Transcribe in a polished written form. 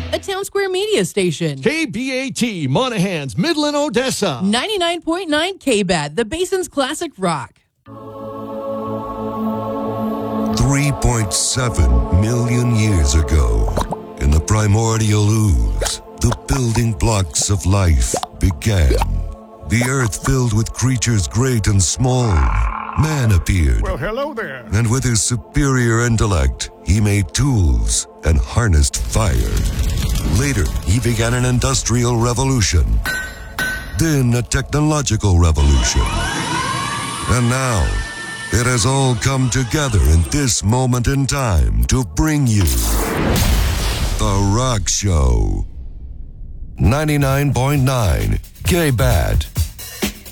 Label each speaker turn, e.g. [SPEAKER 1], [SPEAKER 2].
[SPEAKER 1] a Town Square Media station.
[SPEAKER 2] KBAT, Monahans, Midland, Odessa.
[SPEAKER 1] 99.9 KBAT, the Basin's classic rock.
[SPEAKER 3] 3.7 million years ago, in the primordial ooze, the building blocks of life began. The earth filled with creatures great and small. Man appeared.
[SPEAKER 4] Well, hello there.
[SPEAKER 3] And with his superior intellect, he made tools and harnessed fire. Later, he began an industrial revolution. Then a technological revolution. And now, it has all come together in this moment in time to bring you The Rock Show. 99.9 KBAT.